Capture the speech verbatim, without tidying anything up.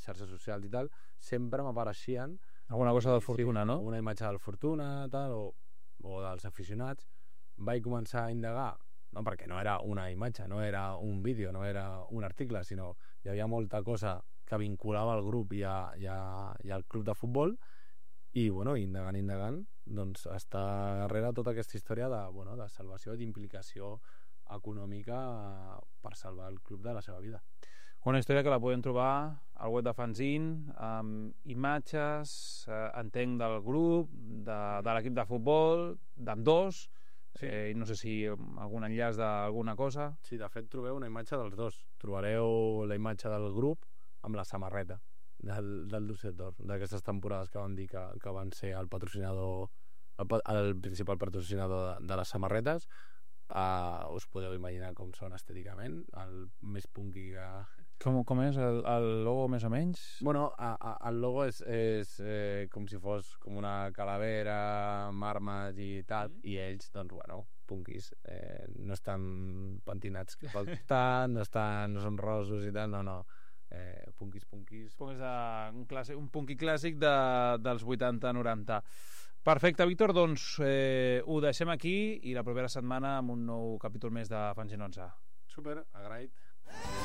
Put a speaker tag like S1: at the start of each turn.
S1: xarxes socials i tal, sempre m'apareixien
S2: alguna cosa del Fortuna, no?
S1: Una imatge del Fortuna tal, o, o dels aficionats. Vaig començar a indagar, no, perquè no era una imatge, no era un vídeo, no era un article, sinó hi havia molta cosa que vinculava el grup i, a, i, a, i al club de futbol, i bueno, indagant, indagant, doncs està darrere tota aquesta història de, bueno, de salvació, d'implicació econòmica per salvar el club de la seva vida.
S2: Una història que la podem trobar al web de Fanzine, amb imatges, eh, entenc, del grup, de, de l'equip de futbol, d'ambdós, sí. eh, i no sé si algun enllaç d'alguna cosa.
S1: Sí, de fet trobeu una imatge dels dos. Trobareu la imatge del grup amb la samarreta del, del Düsseldorf, d'aquestes temporades que van dir que, que van ser el patrocinador, el, el principal patrocinador de, de les samarretes. Uh, us podeu imaginar com són estèticament, el més punky que...
S2: Com, com és el, el logo més o menys?
S1: Bueno, a, a, el logo és, és eh, com si fos com una calavera amb armes i tal, mm. i ells, doncs, bueno, punkis, eh, no estan pentinats pel tant, no, estan, no són rosos i tal, no, no, eh, punkis, punkis...
S2: punkis de, un, clàssic, un punky clàssic de, dels vuitanta noranta. Perfecte, Víctor, doncs eh, ho deixem aquí i la propera setmana amb un nou capítol més de Fanzine onze.
S1: Super, agraït.